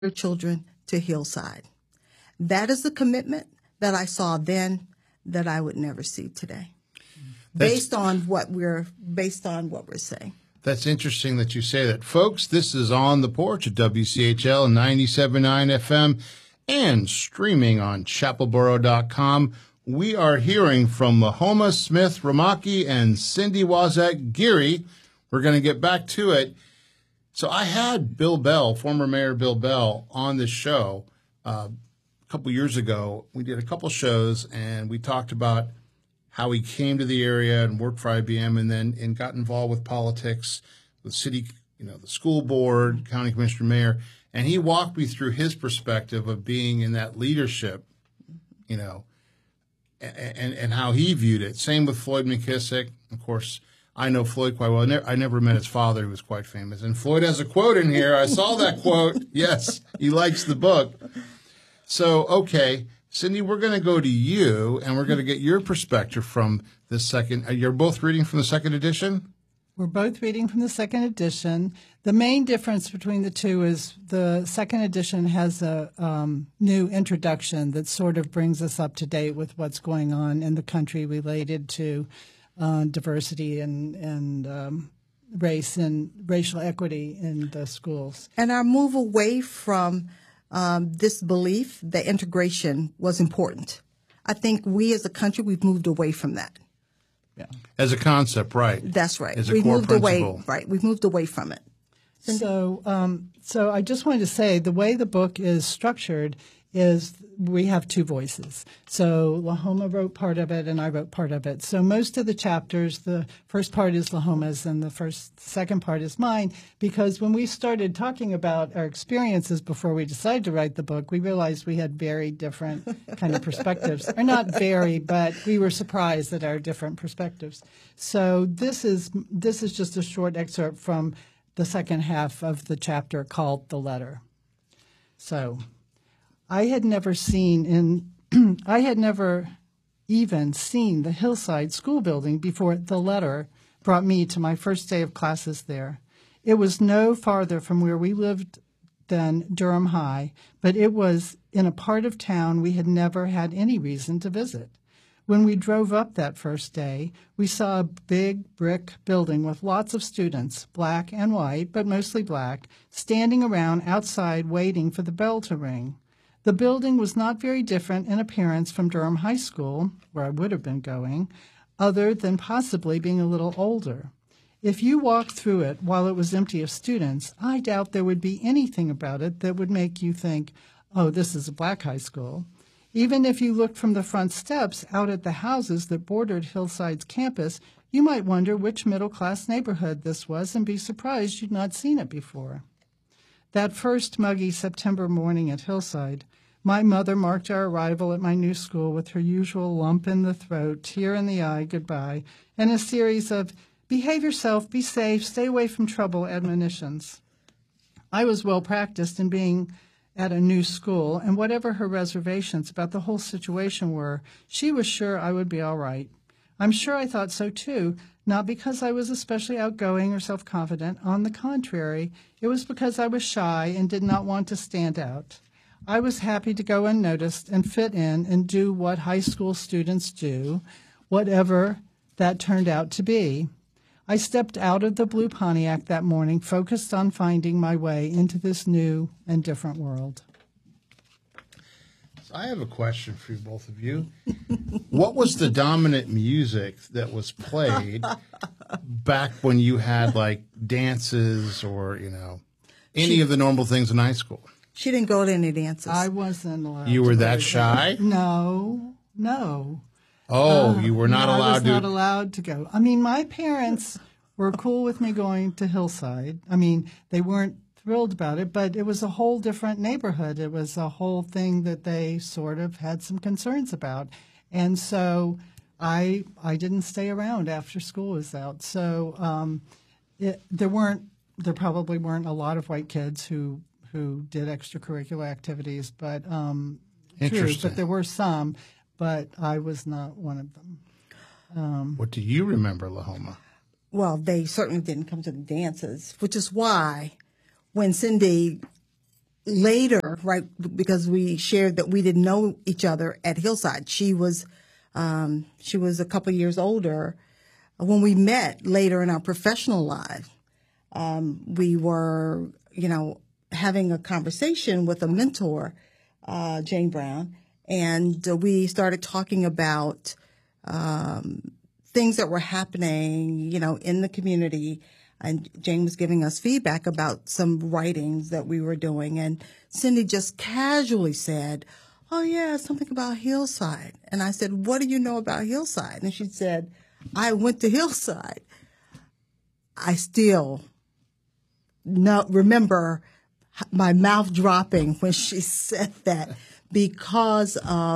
their children to Hillside. That is the commitment that I saw then that I would never see today, based on what we're saying. That's interesting that you say that. Folks, this is On the Porch at WCHL 97.9 FM and streaming on chapelboro.com. We are hearing from Lahoma Smith Ramaki and Cindy Waszak-Geary. We're going to get back to it. So I had Bill Bell, former Mayor Bill Bell, on this show a couple years ago. We did a couple shows, and we talked about how he came to the area and worked for IBM and got involved with politics, with city, the school board, county commissioner, mayor. And he walked me through his perspective of being in that leadership, and how he viewed it. Same with Floyd McKissick. Of course, I know Floyd quite well. I never met his father, who was quite famous. And Floyd has a quote in here. I saw that quote. Yes, he likes the book. So, okay, Cindy, we're going to go to you, and we're going to get your perspective from the second. You're both reading from the second edition? We're both reading from the second edition. The main difference between the two is the second edition has a new introduction that sort of brings us up to date with what's going on in the country related to diversity and race and racial equity in the schools. And our move away from this belief that integration was important. I think we as a country, we've moved away from that. Yeah. As a concept, right. That's right. As a core principle. We've moved away from it. So I just wanted to say the way the book is structured is we have two voices. So Lahoma wrote part of it and I wrote part of it. So most of the chapters, the first part is Lahoma's and the second part is mine, because when we started talking about our experiences before we decided to write the book, we realized we had very different kind of perspectives. Or not very, but we were surprised at our different perspectives. So this is just a short excerpt from the second half of the chapter called The Letter. So I had never even seen the Hillside School building before the letter brought me to my first day of classes there. It was no farther from where we lived than Durham High, but it was in a part of town we had never had any reason to visit. When we drove up that first day, we saw a big brick building with lots of students, black and white, but mostly black, standing around outside waiting for the bell to ring. The building was not very different in appearance from Durham High School, where I would have been going, other than possibly being a little older. If you walked through it while it was empty of students, I doubt there would be anything about it that would make you think, oh, this is a black high school. Even if you looked from the front steps out at the houses that bordered Hillside's campus, you might wonder which middle-class neighborhood this was and be surprised you'd not seen it before. That first muggy September morning at Hillside, my mother marked our arrival at my new school with her usual lump in the throat, tear in the eye, goodbye, and a series of behave yourself, be safe, stay away from trouble admonitions. I was well practiced in being at a new school, and whatever her reservations about the whole situation were, she was sure I would be all right. I'm sure I thought so too, not because I was especially outgoing or self-confident. On the contrary, it was because I was shy and did not want to stand out. I was happy to go unnoticed and fit in and do what high school students do, whatever that turned out to be. I stepped out of the blue Pontiac that morning, focused on finding my way into this new and different world. I have a question for you, both of you. What was the dominant music that was played back when you had, like, dances or, any of the normal things in high school? She didn't go to any dances. I wasn't allowed. You were that shy? No. Oh, you were not allowed to? I was not allowed to go. I mean, my parents were cool with me going to Hillside. I mean, they weren't thrilled about it, but it was a whole different neighborhood. It was a whole thing that they sort of had some concerns about. And so I didn't stay around after school was out. So there probably weren't a lot of white kids who did extracurricular activities, but true, but there were some, but I was not one of them. What do you remember, Lahoma? Well, they certainly didn't come to the dances, which is why when Cindy later, right, because we shared that we didn't know each other at Hillside. She was a couple years older. When we met later in our professional life, we were, having a conversation with a mentor, Jane Brown, and we started talking about things that were happening, in the community. And Jane was giving us feedback about some writings that we were doing. And Cindy just casually said, "Oh, yeah, something about Hillside." And I said, "What do you know about Hillside?" And she said, "I went to Hillside." I still remember my mouth dropping when she said that, because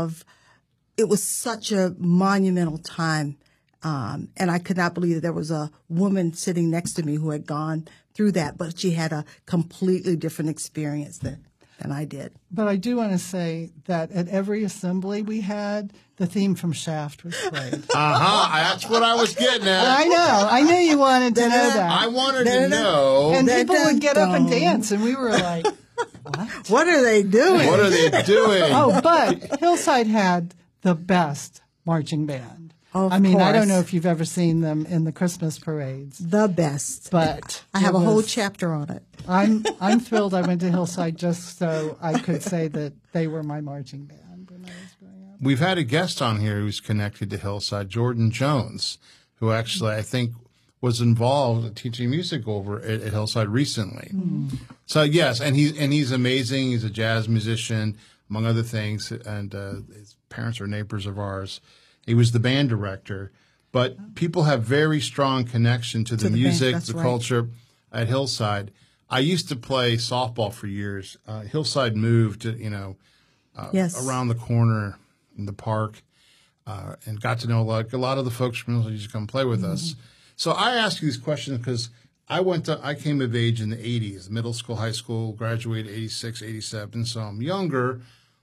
it was such a monumental time. And I could not believe that there was a woman sitting next to me who had gone through that, but she had a completely different experience than I did. But I do want to say that at every assembly we had, the theme from Shaft was played. That's what I was getting at. I knew you wanted to know that. I wanted to know. And people would get up and dance, and we were like, what? What are they doing? What are they doing? Oh, but Hillside had the best marching band. I mean, I don't know if you've ever seen them in the Christmas parades. The best. But I have a whole chapter on it. I'm thrilled I went to Hillside just so I could say that they were my marching band when I was growing up. We've had a guest on here who's connected to Hillside, Jordan Jones, who actually I think was involved in teaching music over at Hillside recently. Mm-hmm. So yes, and he's amazing. He's a jazz musician, among other things, and his parents are neighbors of ours. He was the band director, but people have very strong connection to the music, the culture at Hillside. I used to play softball for years. Hillside moved, around the corner in the park, and got to know a lot of the folks from Hillside used to come play with us. So I ask you these questions because I came of age in the 80s, middle school, high school, graduated 86, 87, so I'm younger,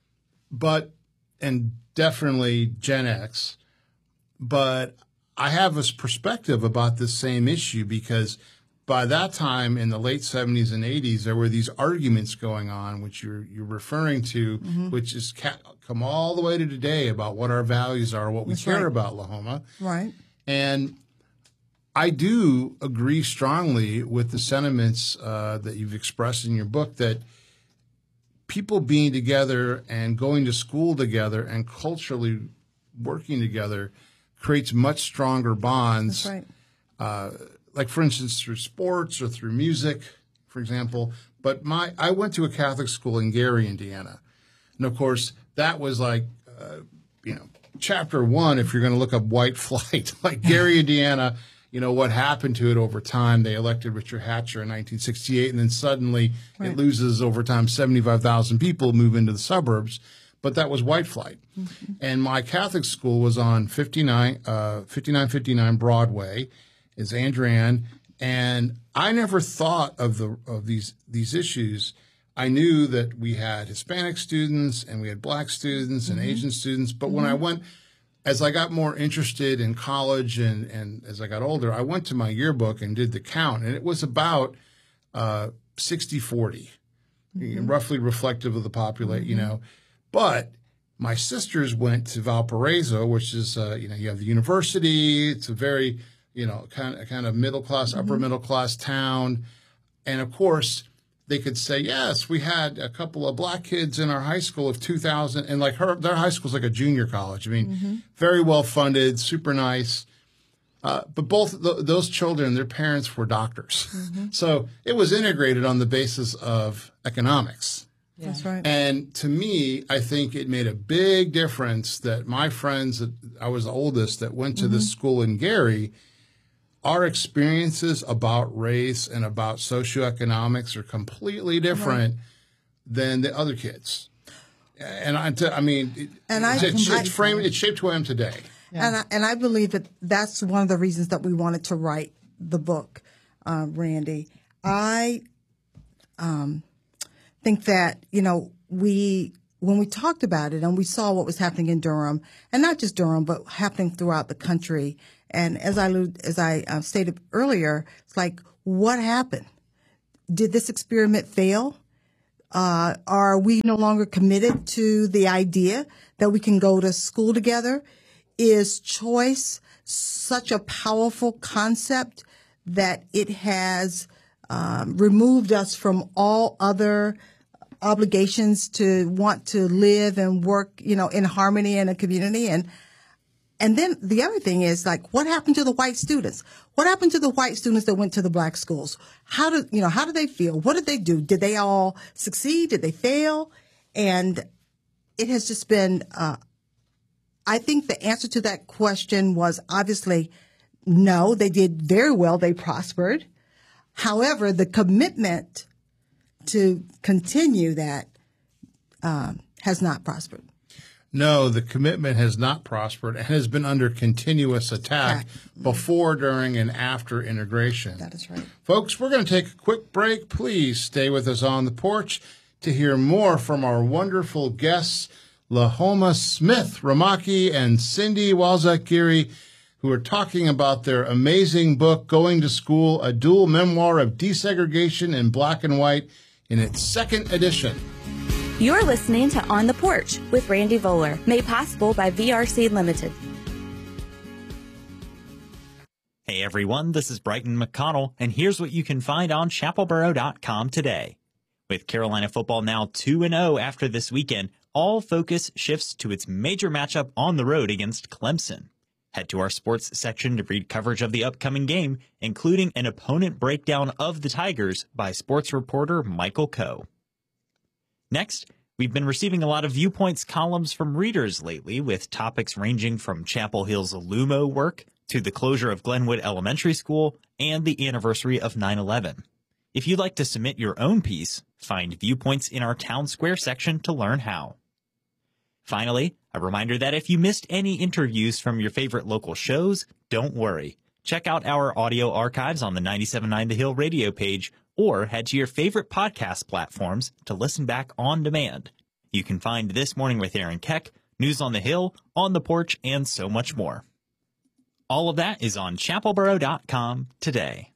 and definitely Gen X, but I have this perspective about this same issue because by that time in the late 70s and 80s, there were these arguments going on, which you're referring to, which is come all the way to today about what our values are, what we care about Lahoma. Right. And I do agree strongly with the sentiments that you've expressed in your book that people being together and going to school together and culturally working together creates much stronger bonds. That's right. Like, for instance, through sports or through music, for example. But I went to a Catholic school in Gary, Indiana. And, of course, that was like, chapter one, if you're going to look up white flight. Like Gary, Indiana, what happened to it over time. They elected Richard Hatcher in 1968, and then suddenly it loses over time. 75,000 people move into the suburbs. But that was white flight. Mm-hmm. And my Catholic school was on 5959 Broadway. It's Andrean. And I never thought of these issues. I knew that we had Hispanic students and we had black students and Asian students. But when I went, as I got more interested in college and as I got older, I went to my yearbook and did the count. And it was about 60-40, roughly reflective of the population, But my sisters went to Valparaiso, which is, you have the university. It's a very, kind of middle class, upper middle class town. And of course, they could say, yes, we had a couple of black kids in our high school of 2,000. And like their high school's like a junior college. I mean, very well funded, super nice. But both those children, their parents were doctors. So it was integrated on the basis of economics. Yeah. That's right. And to me, I think it made a big difference that my friends, that I was the oldest, that went to this school in Gary, our experiences about race and about socioeconomics are completely different than the other kids. And it's shaped who I am today. Yeah. And I believe that that's one of the reasons that we wanted to write the book, Randy. I think that, when we talked about it and we saw what was happening in Durham, and not just Durham, but happening throughout the country. And as I stated earlier, it's like, what happened? Did this experiment fail? Are we no longer committed to the idea that we can go to school together? Is choice such a powerful concept that it has removed us from all other obligations to want to live and work, in harmony in a community? And then the other thing is, like, what happened to the white students? What happened to the white students that went to the black schools? How did they feel? What did they do? Did they all succeed? Did they fail? And it has just been, I think the answer to that question was obviously no, they did very well. They prospered. However, the commitment to continue that has not prospered. No, the commitment has not prospered and has been under continuous attack before, during, and after integration. That is right. Folks, we're going to take a quick break. Please stay with us on the porch to hear more from our wonderful guests, Lahoma Smith Ramaki and Cindy Walzak-Geary, who are talking about their amazing book, Going to School, a dual memoir of desegregation in black and white, in its second edition. You're listening to On the Porch with Randy Voller, made possible by VRC Limited. Hey everyone, this is Brighton McConnell, and here's what you can find on chapelboro.com today. With Carolina football now 2-0 after this weekend, all focus shifts to its major matchup on the road against Clemson. Head to our sports section to read coverage of the upcoming game, including an opponent breakdown of the Tigers by sports reporter Michael Coe. Next, we've been receiving a lot of Viewpoints columns from readers lately, with topics ranging from Chapel Hill's LUMO work to the closure of Glenwood Elementary School and the anniversary of 9/11. If you'd like to submit your own piece, find Viewpoints in our Town Square section to learn how. Finally, a reminder that if you missed any interviews from your favorite local shows, don't worry. Check out our audio archives on the 97.9 The Hill radio page, or head to your favorite podcast platforms to listen back on demand. You can find This Morning with Aaron Keck, News on the Hill, On the Porch, and so much more. All of that is on chapelboro.com today.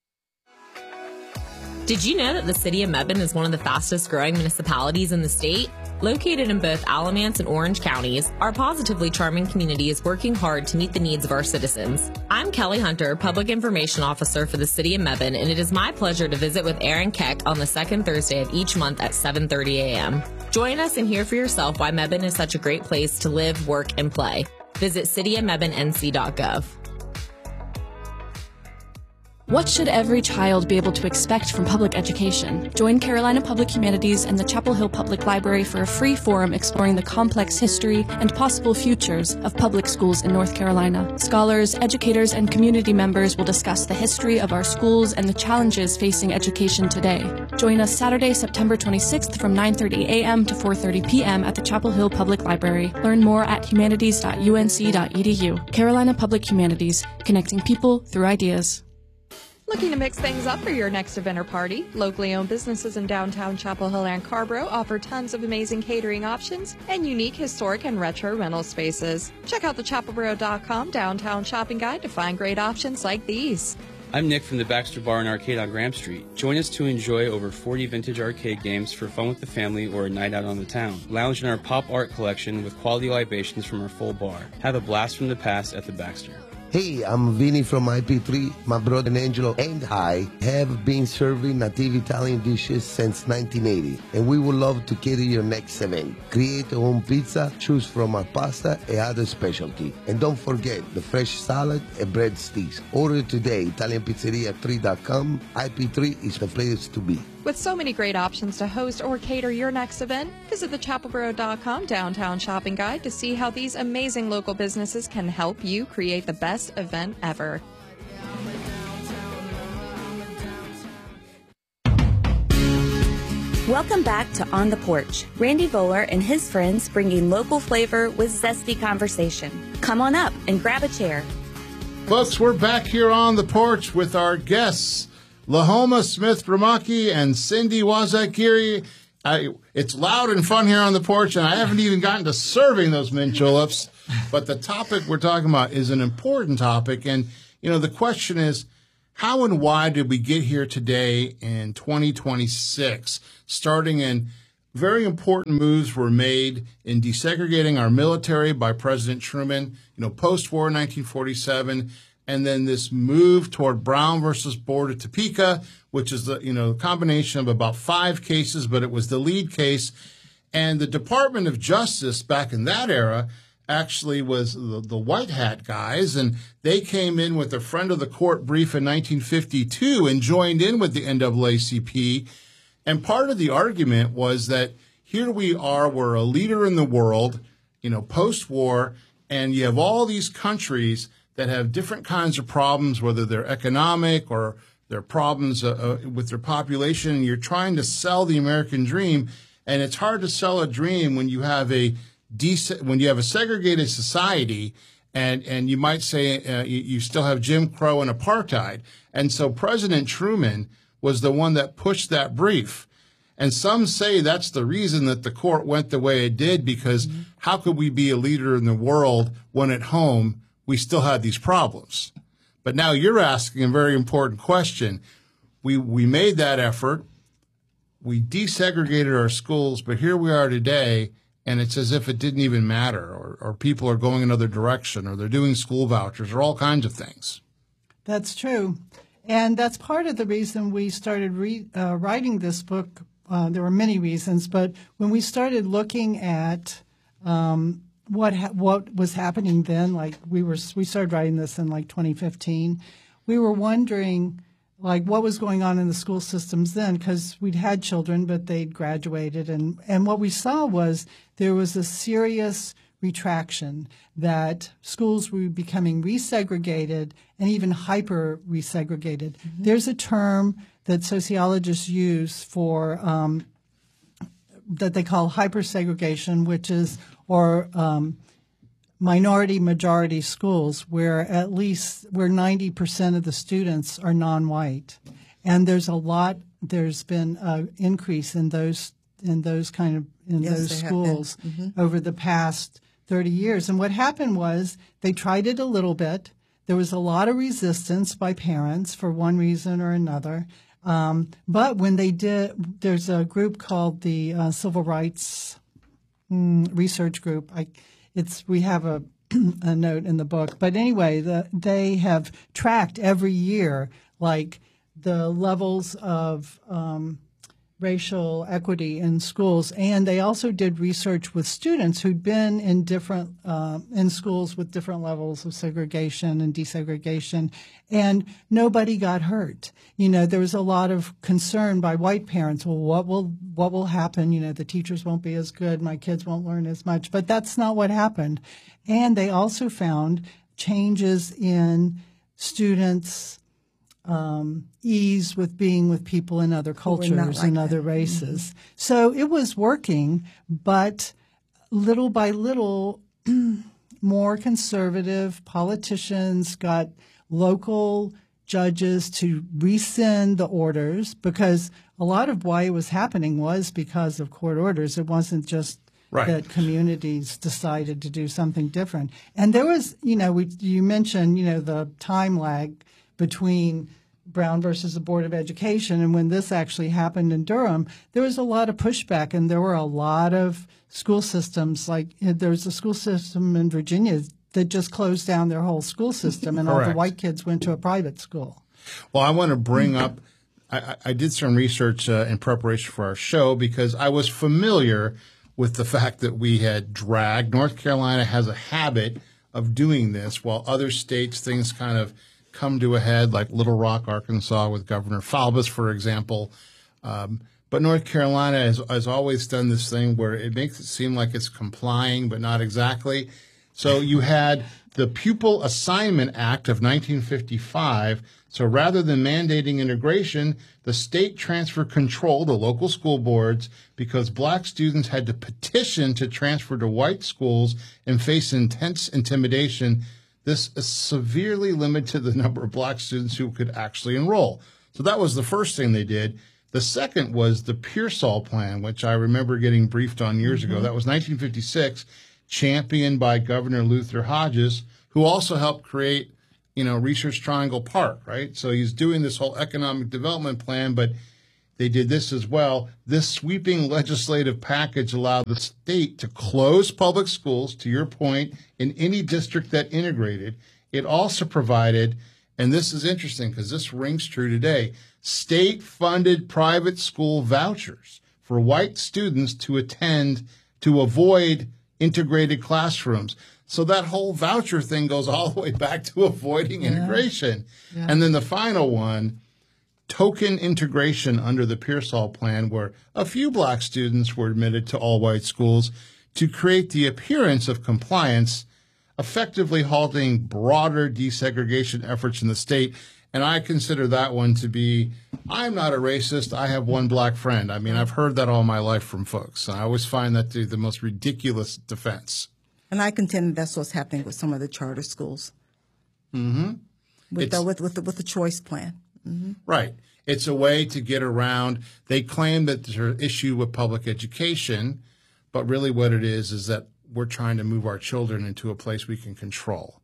Did you know that the city of Mebane is one of the fastest growing municipalities in the state? Located in both Alamance and Orange counties, our positively charming community is working hard to meet the needs of our citizens. I'm Kelly Hunter, Public Information Officer for the City of Mebane, and it is my pleasure to visit with Aaron Keck on the second Thursday of each month at 7:30 a.m. Join us and hear for yourself why Mebane is such a great place to live, work, and play. Visit cityofmebanenc.gov. What should every child be able to expect from public education? Join Carolina Public Humanities and the Chapel Hill Public Library for a free forum exploring the complex history and possible futures of public schools in North Carolina. Scholars, educators, and community members will discuss the history of our schools and the challenges facing education today. Join us Saturday, September 26th from 9:30 a.m. to 4:30 p.m. at the Chapel Hill Public Library. Learn more at humanities.unc.edu. Carolina Public Humanities, connecting people through ideas. Looking to mix things up for your next event or party? Locally owned businesses in downtown Chapel Hill and Carborough offer tons of amazing catering options and unique historic and retro rental spaces. Check out the chapelboro.com downtown shopping guide to find great options like these. I'm Nick from the Baxter Bar and Arcade on Graham Street. Join us to enjoy over 40 vintage arcade games for fun with the family or a night out on the town. Lounge in our pop art collection with quality libations from our full bar. Have a blast from the past at the Baxter. Hey, I'm Vinny from IP3. My brother Angelo and I have been serving native Italian dishes since 1980, and we would love to cater your next event. Create your own pizza, choose from our pasta and other specialty. And don't forget the fresh salad and breadsticks. Order today, ItalianPizzeria3.com. IP3 is the place to be. With so many great options to host or cater your next event, visit the chapelboro.com downtown shopping guide to see how these amazing local businesses can help you create the best event ever. Welcome back to On the Porch. Randy Voller and his friends bringing local flavor with zesty conversation. Come on up and grab a chair. Folks, we're back here on the porch with our guests, Lahoma Smith Ramaki and Cindy Walzak-Geary. It's loud and fun here on the porch, and I haven't even gotten to serving those mint juleps. But the topic we're talking about is an important topic. And, the question is, how and why did we get here today in 2026? Starting in very important moves were made in desegregating our military by President Truman, post-war 1947, and then this move toward Brown versus Board of Topeka, which is the combination of about 5 cases, but it was the lead case. And the Department of Justice back in that era actually was the white hat guys, and they came in with a friend of the court brief in 1952 and joined in with the NAACP. And part of the argument was that here we are, we're a leader in the world, post-war, and you have all these countries that have different kinds of problems, whether they're economic or their problems with their population, and you're trying to sell the American dream. And it's hard to sell a dream when you have a segregated society, and you might say you still have Jim Crow and apartheid. And so President Truman was the one that pushed that brief. And some say that's the reason that the court went the way it did, because how could we be a leader in the world when at home we still had these problems? But now you're asking a very important question. We made that effort. We desegregated our schools, but here we are today, and it's as if it didn't even matter, or people are going another direction, or they're doing school vouchers, or all kinds of things. That's true. And that's part of the reason we started writing this book. There were many reasons, but when we started looking at what was happening then, like we started writing this in like 2015, we were wondering like what was going on in the school systems then, because we'd had children, but they'd graduated. And what we saw was there was a serious retraction, that schools were becoming resegregated and even hyper resegregated. Mm-hmm. There's a term that sociologists use for that they call hypersegregation, which is minority majority schools, where 90% of the students are non-white, and there's been an increase in those schools over the past 30 years. And what happened was they tried it a little bit. There was a lot of resistance by parents for one reason or another. But when they did, there's a group called the Civil Rights Research Group. We have a note in the book. But anyway, they have tracked every year, like the levels of racial equity in schools, and they also did research with students who'd been in different in schools with different levels of segregation and desegregation, and nobody got hurt. There was a lot of concern by white parents. Well, what will happen? The teachers won't be as good. My kids won't learn as much. But that's not what happened. And they also found changes in students' ease with being with people in other cultures and other races. Mm-hmm. So it was working, but little by little, more conservative politicians got local judges to rescind the orders, because a lot of why it was happening was because of court orders. It wasn't just that communities decided to do something different. And there was, you mentioned, the time lag between Brown versus the Board of Education, and when this actually happened in Durham, there was a lot of pushback, and there were a lot of school systems. Like there's a school system in Virginia that just closed down their whole school system, and all the white kids went to a private school. Well, I want to bring up, I did some research in preparation for our show, because I was familiar with the fact that we had dragged. North Carolina has a habit of doing this, while other states, things kind of come to a head, like Little Rock, Arkansas, with Governor Falbus, for example. But North Carolina has always done this thing where it makes it seem like it's complying, but not exactly. So you had the Pupil Assignment Act of 1955. So rather than mandating integration, the state transferred control to local school boards, because black students had to petition to transfer to white schools and face intense intimidation. This severely limited the number of black students who could actually enroll. So that was the first thing they did. The second was the Pearsall Plan, which I remember getting briefed on years ago. That was 1956, championed by Governor Luther Hodges, who also helped create Research Triangle Park, right? So he's doing this whole economic development plan, but they did this as well. This sweeping legislative package allowed the state to close public schools, to your point, in any district that integrated. It also provided, and this is interesting because this rings true today, state-funded private school vouchers for white students to attend to avoid integrated classrooms. So that whole voucher thing goes all the way back to avoiding integration. Yeah. And then the final one, token integration under the Pearsall Plan, where a few black students were admitted to all white schools to create the appearance of compliance, effectively halting broader desegregation efforts in the state. And I consider that one to be, I'm not a racist, I have one black friend. I mean, I've heard that all my life from folks. I always find that to be the most ridiculous defense. And I contend that's what's happening with some of the charter schools. Mm-hmm. With the choice plan. Mm-hmm. Right. It's a way to get around. They claim that there's an issue with public education, but really what it is that we're trying to move our children into a place we can control.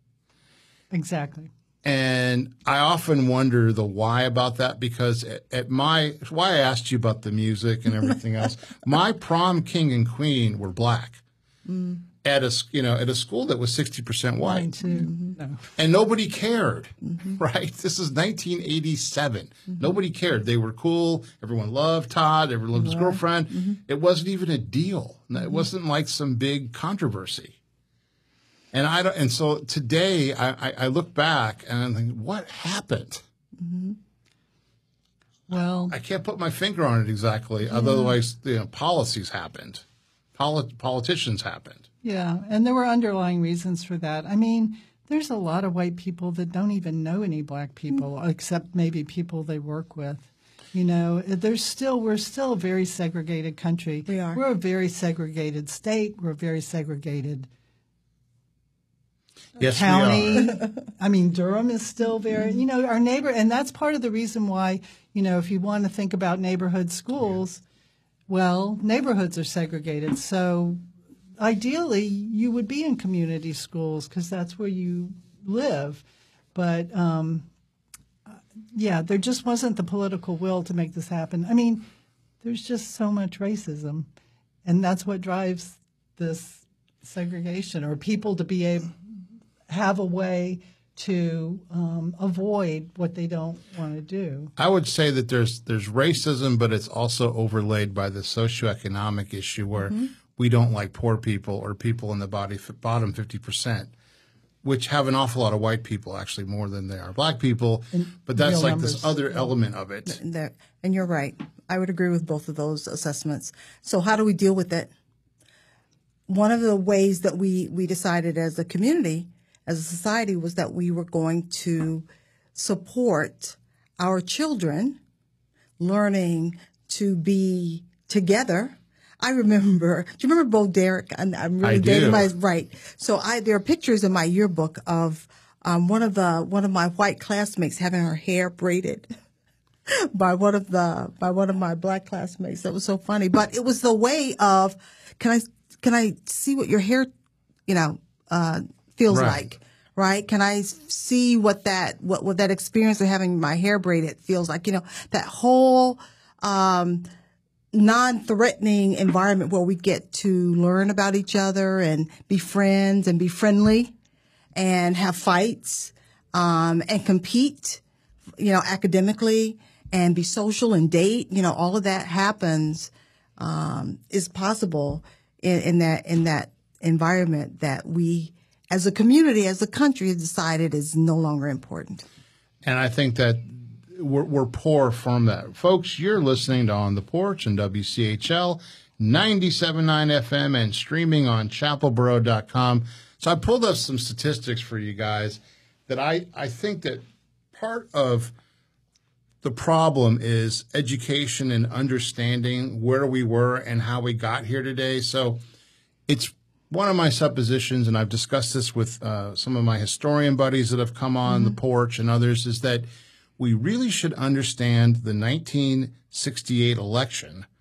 Exactly. And I often wonder the why about that, because why I asked you about the music and everything else, my prom king and queen were black. Mm. At a school that was 60% white. Mm-hmm. No. And nobody cared, right? This is 1987. Mm-hmm. Nobody cared. They were cool. Everyone loved Todd. Everyone loved his girlfriend. Mm-hmm. It wasn't even a deal. It wasn't like some big controversy. And so today I look back and I'm thinking, what happened? Mm-hmm. Well, I can't put my finger on it exactly. Otherwise, policies happened. Politicians happened. Yeah, and there were underlying reasons for that. I mean, there's a lot of white people that don't even know any black people, except maybe people they work with. We're still a very segregated country. We are. We're a very segregated state. We're a very segregated county. We are. I mean, Durham is still very, our neighbor, and that's part of the reason why, if you want to think about neighborhood schools, well, neighborhoods are segregated. So ideally, you would be in community schools because that's where you live. But, there just wasn't the political will to make this happen. I mean, there's just so much racism, and that's what drives this segregation, or people to have a way to avoid what they don't want to do. I would say that there's racism, but it's also overlaid by the socioeconomic issue where we don't like poor people or people in the bottom 50%, which have an awful lot of white people, actually more than there are black people. But that's like this other element of it. And you're right. I would agree with both of those assessments. So how do we deal with it? One of the ways that we decided as a community, as a society, was that we were going to support our children learning to be together. I remember, do you remember Bo Derek? I'm really dating my, right. So there are pictures in my yearbook of one of my white classmates having her hair braided by one of my black classmates. That was so funny. But it was the way of, can I see what your hair, feels like, right? Can I see what that experience of having my hair braided feels like? That whole non-threatening environment where we get to learn about each other and be friends and be friendly and have fights and compete, academically and be social and date. All of that happens is possible in that environment that we, as a community, as a country, have decided is no longer important. And I think that we're poor from that. Folks, you're listening to On the Porch on WCHL 97.9 FM and streaming on chapelboro.com. So I pulled up some statistics for you guys that I think that part of the problem is education and understanding where we were and how we got here today. So it's one of my suppositions, and I've discussed this with some of my historian buddies that have come on the porch and others, is that we really should understand the 1968 election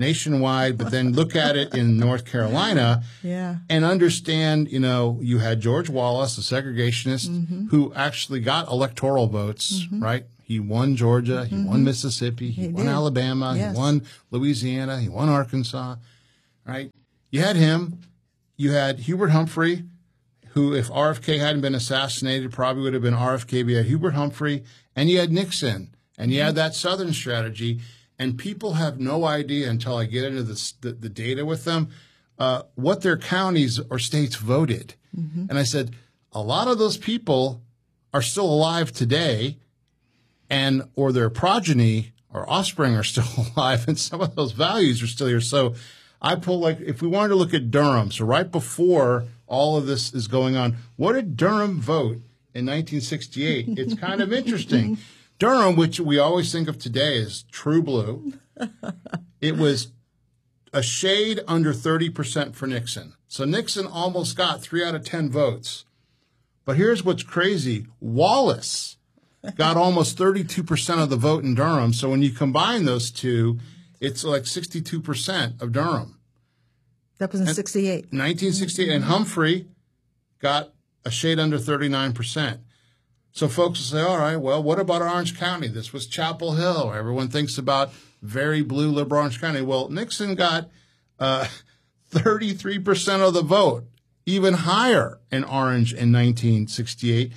nationwide, but then look at it in North Carolina and understand, you had George Wallace, a segregationist, who actually got electoral votes, right? He won Georgia, he won Mississippi, he won Alabama, he won Louisiana, he won Arkansas, right? You had him. You had Hubert Humphrey, who, if RFK hadn't been assassinated, probably would have been RFK. But you had Hubert Humphrey, and you had Nixon, and you had that Southern strategy. And people have no idea until I get into the data with them what their counties or states voted. And I said, a lot of those people are still alive today, or their progeny or offspring are still alive, and some of those values are still here. So I pull, if we wanted to look at Durham, so right before all of this is going on, what did Durham vote in 1968? It's kind of interesting. Durham, which we always think of today as true blue, it was a shade under 30% for Nixon. So Nixon almost got 3 out of 10 votes. But here's what's crazy. Wallace got almost 32% of the vote in Durham. So when you combine those two, it's like 62% of Durham. That was in 68. 1968. And Humphrey got a shade under 39%. So folks will say, all right, well, what about Orange County? This was Chapel Hill. Everyone thinks about very blue liberal Orange County. Well, Nixon got 33% of the vote, even higher in Orange in 1968.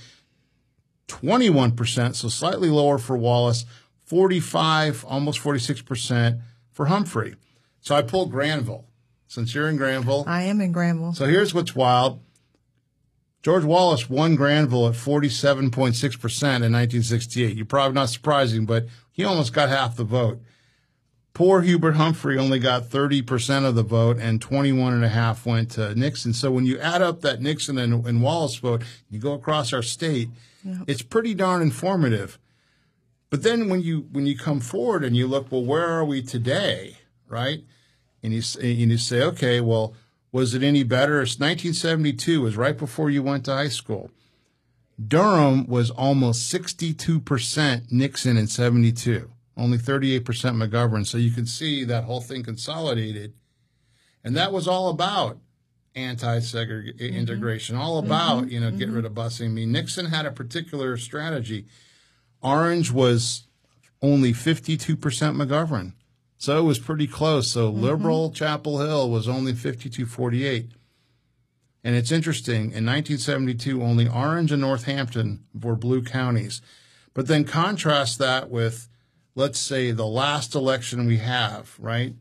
21%, so slightly lower for Wallace, 45, almost 46% for Humphrey. So I pulled Granville. Since you're in Granville. I am in Granville. So here's what's wild. George Wallace won Granville at 47.6% in 1968. You're probably not surprising, but he almost got half the vote. Poor Hubert Humphrey only got 30% of the vote, and 21.5% went to Nixon. So when you add up that Nixon and Wallace vote, you go across our state, it's pretty darn informative. But then when you come forward and you look, well, where are we today, right? And you say, okay, well, was it any better? It's 1972, was right before you went to high school. Durham was almost 62% Nixon in 72, only 38% McGovern. So you can see that whole thing consolidated. And that was all about anti-integration, all about, get rid of busing. I mean, Nixon had a particular strategy. Orange was only 52% McGovern. So it was pretty close. So liberal Chapel Hill was only 52-48. And it's interesting, in 1972, only Orange and Northampton were blue counties. But then contrast that with, let's say, the last election we have, right?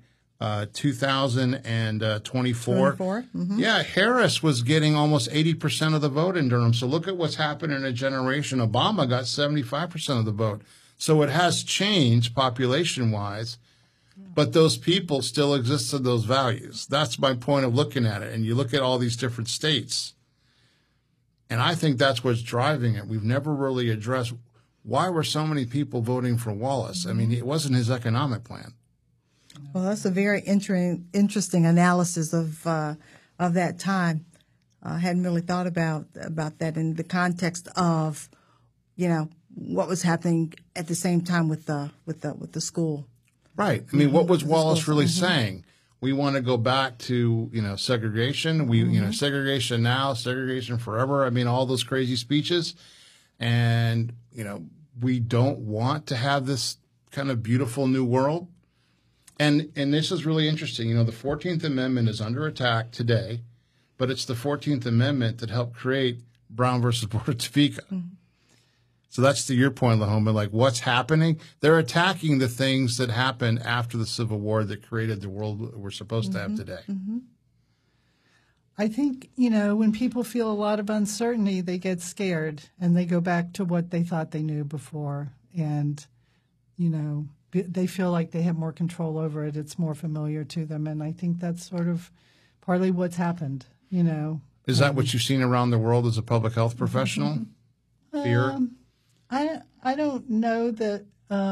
2024. Yeah, Harris was getting almost 80% of the vote in Durham. So look at what's happened in a generation. Obama got 75% of the vote. So it has changed population-wise, but those people still exist in those values. That's my point of looking at it. And you look at all these different states, and I think that's what's driving it. We've never really addressed why were so many people voting for Wallace. I mean, it wasn't his economic plan. Well, that's a very interesting analysis of that time. I hadn't really thought about that in the context of, what was happening at the same time with the school. Right. I mean, what was Wallace really saying? We want to go back to, segregation. Segregation now, segregation forever. I mean, all those crazy speeches. And, we don't want to have this kind of beautiful new world. And this is really interesting. The 14th Amendment is under attack today, but it's the 14th Amendment that helped create Brown versus Board of Topeka. So that's to your point, Lahoma, like what's happening? They're attacking the things that happened after the Civil War that created the world we're supposed to have today. I think, when people feel a lot of uncertainty, they get scared and they go back to what they thought they knew before. And, they feel like they have more control over it. It's more familiar to them. And I think that's sort of partly what's happened, Is that what you've seen around the world as a public health professional? Fear? I don't know that.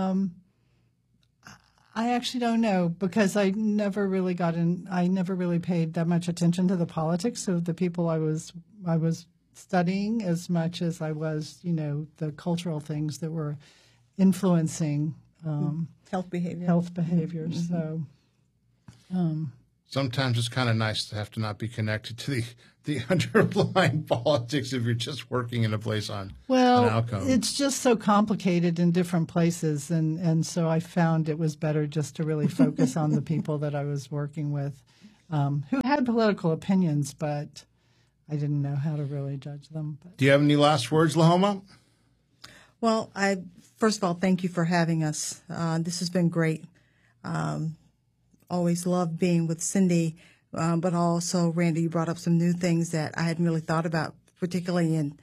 I actually don't know because I never really I never really paid that much attention to the politics of the people I was studying as much as I was, the cultural things that were influencing health behavior. Health behaviors. So Sometimes it's kind of nice to have to not be connected to the underlying politics if you're just working in a place on an outcome. It's just so complicated in different places, and so I found it was better just to really focus on the people that I was working with who had political opinions, but I didn't know how to really judge them. But. Do you have any last words, Lahoma? Well, first of all, thank you for having us. This has been great. Always loved being with Cindy, but also, Randy, you brought up some new things that I hadn't really thought about, particularly in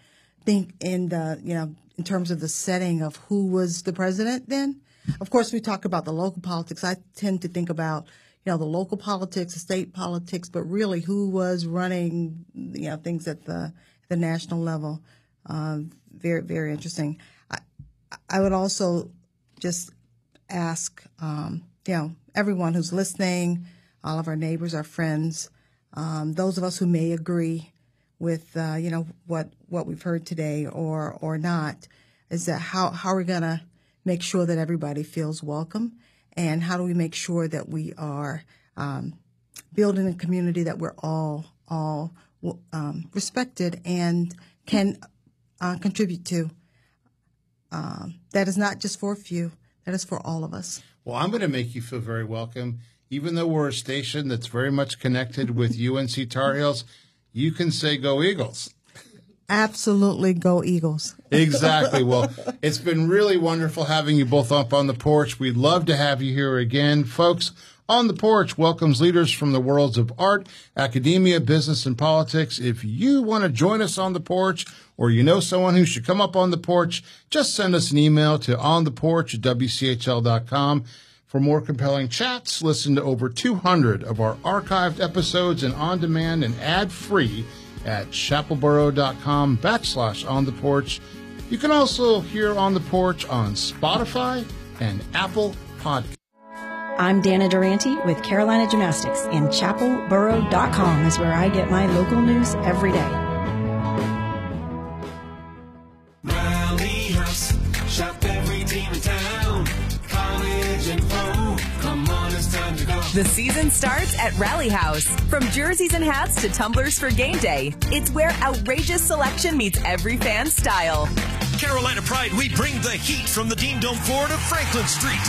terms of the setting of who was the president then. Of course, we talk about the local politics. I tend to think about, the local politics, the state politics, but really who was running, things at the national level. Very, very interesting. I would also just ask, everyone who's listening, all of our neighbors, our friends, those of us who may agree with, what we've heard today or not, is that how are we going to make sure that everybody feels welcome, and how do we make sure that we are building a community that we're all respected and can contribute to. That is not just for a few. That is for all of us. Well, I'm going to make you feel very welcome. Even though we're a station that's very much connected with UNC Tar Heels, you can say go Eagles. Absolutely go Eagles. Exactly. Well, it's been really wonderful having you both up on the porch. We'd love to have you here again. Folks, On the Porch welcomes leaders from the worlds of art, academia, business, and politics. If you want to join us on the porch, or you know someone who should come up on the porch, just send us an email to ontheporch@wchl.com. For more compelling chats, listen to over 200 of our archived episodes and on demand and ad-free at chapelboro.com/ontheporch. You can also hear On the Porch on Spotify and Apple Podcasts. I'm Dana Durante with Carolina Gymnastics, and chapelboro.com is where I get my local news every day. Rally House, shop every team in town. College and pro, come on, it's time to go. The season starts at Rally House. From jerseys and hats to tumblers for game day, it's where outrageous selection meets every fan's style. Carolina Pride, we bring the heat from the Dean Dome floor to Franklin Street.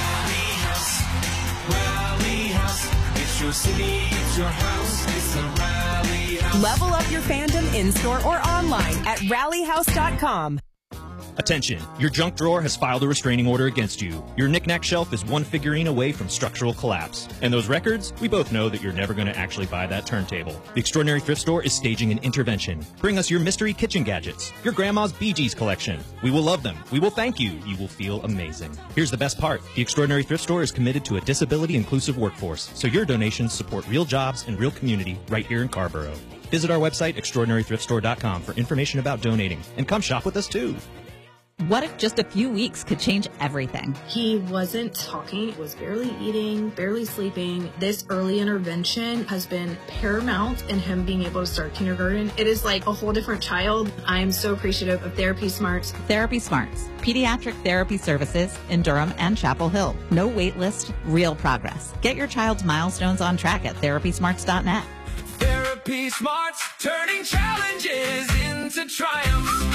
Rally House, it's your city, it's your house, it's a Rally House. Level up your fandom in-store or online at rallyhouse.com. Attention, your junk drawer has filed a restraining order against you. Your knick-knack shelf is one figurine away from structural collapse. And those records, we both know that you're never going to actually buy that turntable. The Extraordinary Thrift Store is staging an intervention. Bring us your mystery kitchen gadgets, your grandma's Bee Gees collection. We will love them. We will thank you. You will feel amazing. Here's the best part. The Extraordinary Thrift Store is committed to a disability-inclusive workforce, so your donations support real jobs and real community right here in Carborough. Visit our website, extraordinarythriftstore.com, for information about donating. And come shop with us, too. What if just a few weeks could change everything? He wasn't talking, was barely eating, barely sleeping. This early intervention has been paramount in him being able to start kindergarten. It is like a whole different child. I am so appreciative of Therapy Smarts. Therapy Smarts, pediatric therapy services in Durham and Chapel Hill. No wait list, real progress. Get your child's milestones on track at therapysmarts.net. Therapy Smarts, turning challenges into triumphs.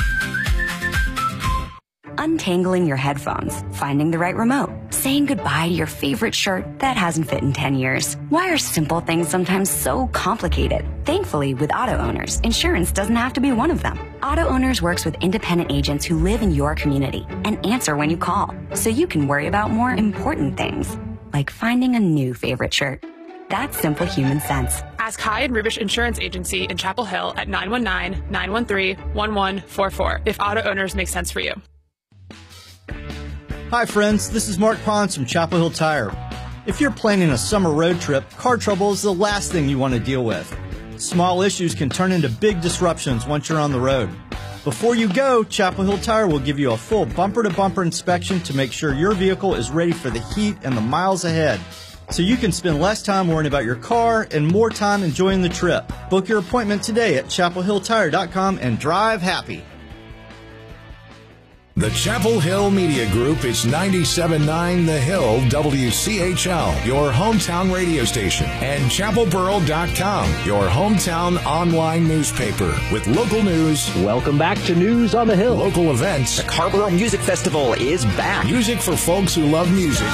Untangling your headphones, finding the right remote, saying goodbye to your favorite shirt that hasn't fit in 10 years. Why are simple things sometimes so complicated? Thankfully, with Auto Owners, insurance doesn't have to be one of them. Auto Owners works with independent agents who live in your community and answer when you call, so you can worry about more important things, like finding a new favorite shirt. That's simple human sense. Ask Hyde Rubish Insurance Agency in Chapel Hill at 919-913-1144 if Auto Owners make sense for you. Hi friends, this is Mark Pons from Chapel Hill Tire. If you're planning a summer road trip, car trouble is the last thing you want to deal with. Small issues can turn into big disruptions once you're on the road. Before you go, Chapel Hill Tire will give you a full bumper-to-bumper inspection to make sure your vehicle is ready for the heat and the miles ahead, so you can spend less time worrying about your car and more time enjoying the trip. Book your appointment today at chapelhilltire.com and drive happy. The Chapel Hill Media Group is 97.9 The Hill WCHL, your hometown radio station, and chapelboro.com, your hometown online newspaper with local news. Welcome back to News on the Hill. Local events. The Carrboro Music Festival is back. Music for folks who love music.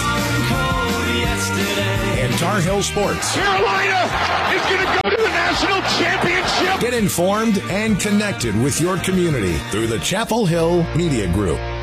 And Tar Heel sports. Carolina is going to go to the national championship. Get informed and connected with your community through the Chapel Hill Media Group.